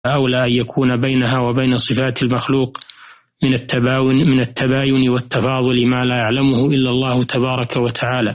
أولى أن يكون بينها وبين صفات المخلوق من التباين والتفاضل ما لا يعلمه إلا الله تبارك وتعالى،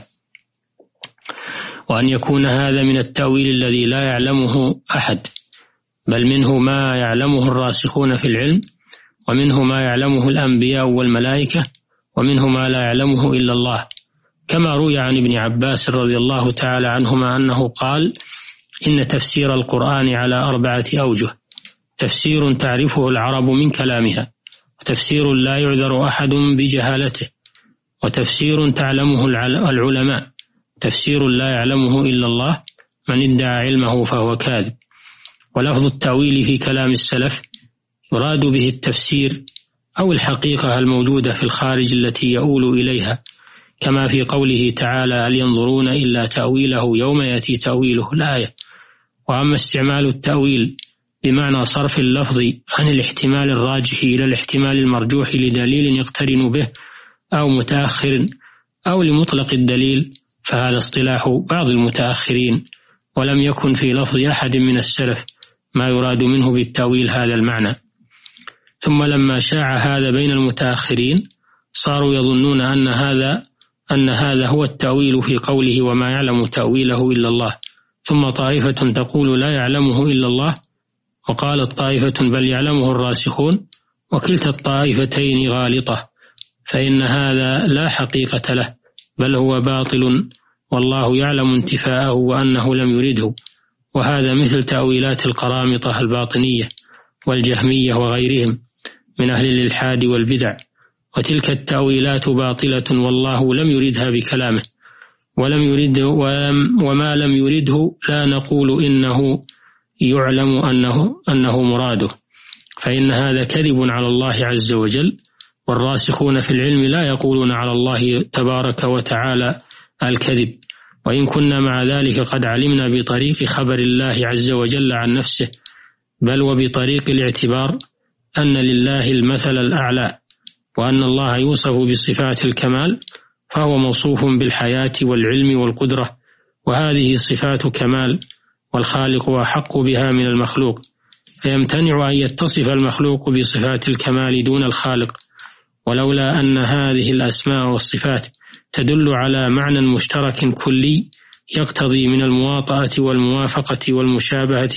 وأن يكون هذا من التأويل الذي لا يعلمه أحد، بل منه ما يعلمه الراسخون في العلم، ومنه ما يعلمه الأنبياء والملائكة، ومنه ما لا يعلمه إلا الله، كما روي عن ابن عباس رضي الله تعالى عنهما أنه قال: إن تفسير القرآن على 4 أوجه: تفسير تعرفه العرب من كلامها، وتفسير لا يعذر أحد بجهالته، وتفسير تعلمه العلماء، تفسير لا يعلمه إلا الله، من ادعى علمه فهو كاذب. ولفظ التأويل في كلام السلف يراد به التفسير أو الحقيقة الموجودة في الخارج التي يؤول إليها، كما في قوله تعالى: هل ينظرون إلا تأويله يوم يأتي تأويله الآية. وأما استعمال التأويل بمعنى صرف اللفظ عن الاحتمال الراجح إلى الاحتمال المرجوح لدليل يقترن به أو متأخر أو لمطلق الدليل، فهذا اصطلاح بعض المتأخرين، ولم يكن في لفظ أحد من السلف ما يراد منه بالتأويل هذا المعنى. ثم لما شاع هذا بين المتأخرين صاروا يظنون أن هذا هو التأويل في قوله: وما يعلم تأويله إلا الله. ثم طائفة تقول: لا يعلمه إلا الله، وقالت طائفة: بل يعلمه الراسخون. وكلتا الطائفتين غالطة، فإن هذا لا حقيقة له، بل هو باطل، والله يعلم انتفاءه وأنه لم يرده. وهذا مثل تأويلات القرامطة الباطنية والجهمية وغيرهم من أهل الإلحاد والبدع، وتلك التأويلات باطلة والله لم يردها بكلامه، وما لم يرده لا نقول إنه يعلم أنه مراده، فإن هذا كذب على الله عز وجل، والراسخون في العلم لا يقولون على الله تبارك وتعالى الكذب. وإن كنا مع ذلك قد علمنا بطريق خبر الله عز وجل عن نفسه، بل وبطريق الاعتبار، أن لله المثل الأعلى، وأن الله يوصف بصفات الكمال، فهو موصوف بالحياة والعلم والقدرة، وهذه صفات كمال، والخالق أحق بها من المخلوق، فيمتنع أن يتصف المخلوق بصفات الكمال دون الخالق، ولولا أن هذه الأسماء والصفات تدل على معنى مشترك كلي يقتضي من المواطأة والموافقة والمشابهة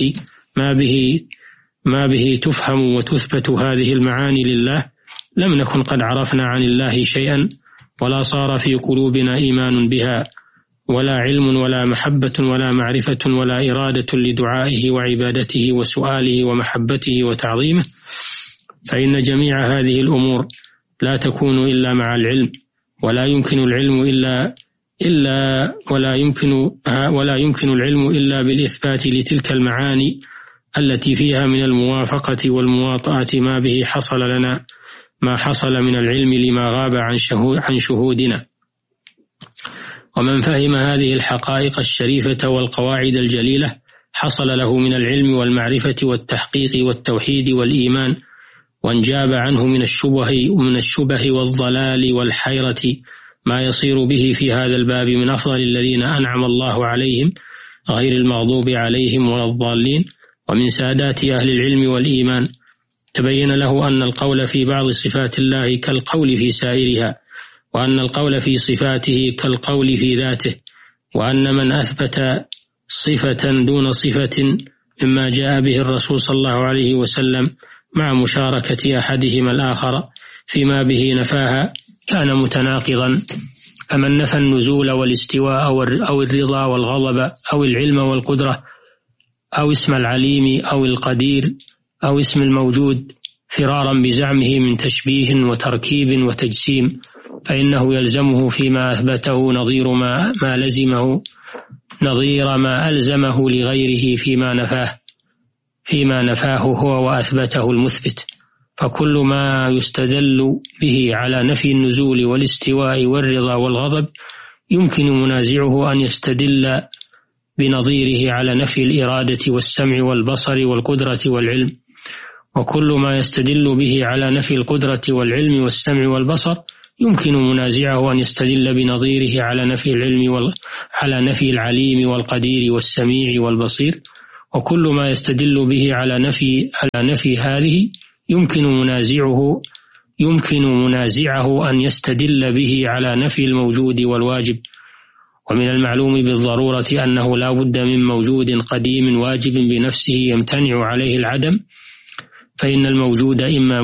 ما به تفهم وتثبت هذه المعاني لله، لم نكن قد عرفنا عن الله شيئا، ولا صار في قلوبنا إيمان بها، ولا علم ولا محبة ولا معرفة ولا إرادة لدعائه وعبادته وسؤاله ومحبته وتعظيمه. فإن جميع هذه الأمور لا تكون إلا مع العلم، ولا يمكن العلم إلا بالإثبات لتلك المعاني التي فيها من الموافقة والمواطأة ما حصل من العلم لما غاب عن شهودنا. ومن فهم هذه الحقائق الشريفة والقواعد الجليلة حصل له من العلم والمعرفة والتحقيق والتوحيد والإيمان، وانجاب عنه من الشبه والضلال والحيرة ما يصير به في هذا الباب من أفضل الذين أنعم الله عليهم غير المغضوب عليهم ولا الضالين، ومن سادات أهل العلم والإيمان. تبين له أن القول في بعض صفات الله كالقول في سائرها، وأن القول في صفاته كالقول في ذاته، وأن من أثبت صفة دون صفة مما جاء به الرسول صلى الله عليه وسلم مع مشاركة أحدهما الآخر فيما به نفاها كان متناقضا، فمن نفى النزول والاستواء أو الرضا والغضب أو العلم والقدرة أو اسم العليم أو القدير أو اسم الموجود فرارا بزعمه من تشبيه وتركيب وتجسيم، فإنه يلزمه فيما أثبته نظير ما ألزمه لغيره فيما نفاه هو وأثبته المثبت. فكل ما يستدل به على نفي النزول والاستواء والرضا والغضب يمكن منازعه أن يستدل بنظيره على نفي الإرادة والسمع والبصر والقدرة والعلم، وكل ما يستدل به على نفي القدرة والعلم والسمع والبصر يمكن منازعه أن يستدل بنظيره على نفي العلم على نفي العليم والقدير والسميع والبصير. وكل ما يستدل به على نفي هذه يمكن منازعه أن يستدل به على نفي الموجود والواجب. ومن المعلوم بالضرورة أنه لا بد من موجود قديم واجب بنفسه يمتنع عليه العدم، فإن الموجود إما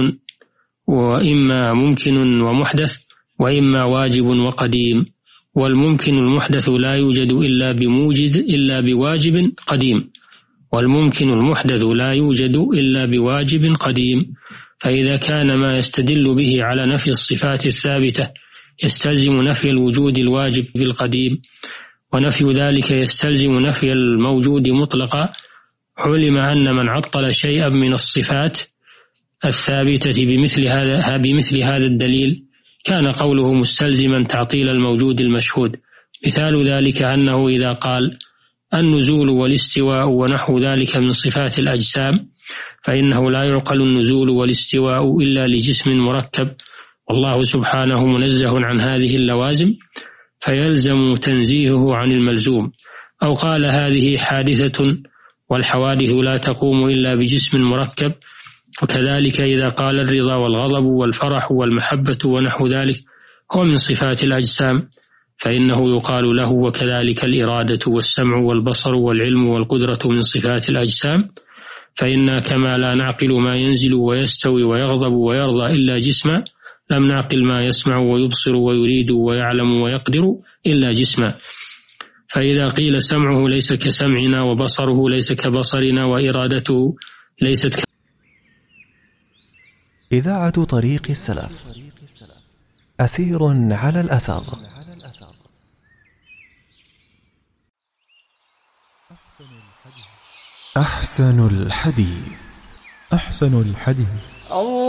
ممكن ومحدث، وإما واجب وقديم. والممكن المحدث لا يوجد إلا بواجب قديم، والممكن المحدث لا يوجد إلا بواجب قديم. فإذا كان ما يستدل به على نفي الصفات الثابتة يستلزم نفي الوجود الواجب بالقديم، ونفي ذلك يستلزم نفي الموجود مطلقا، علم أن من عطل شيئا من الصفات الثابتة بمثل هذا الدليل كان قوله مستلزما تعطيل الموجود المشهود. مثال ذلك أنه إذا قال النزول والاستواء ونحو ذلك من صفات الأجسام، فإنه لا يعقل النزول والاستواء إلا لجسم مركب، والله سبحانه منزه عن هذه اللوازم، فيلزم تنزيهه عن الملزوم. أو قال هذه حادثة والحوادث لا تقوم إلا بجسم مركب، وكذلك إذا قال الرضا والغضب والفرح والمحبة ونحو ذلك هو من صفات الأجسام، فإنه يقال له وكذلك الإرادة والسمع والبصر والعلم والقدرة من صفات الأجسام، فإنا كما لا نعقل ما ينزل ويستوي ويغضب ويرضى إلا جسما، لم نعقل ما يسمع ويبصر ويريد ويعلم ويقدر إلا جسما. فإذا قيل سمعه ليس كسمعنا، وبصره ليس كبصرنا، وإرادته ليست إذاعة طريق السلف، أثير على الأثر. أحسن الحديث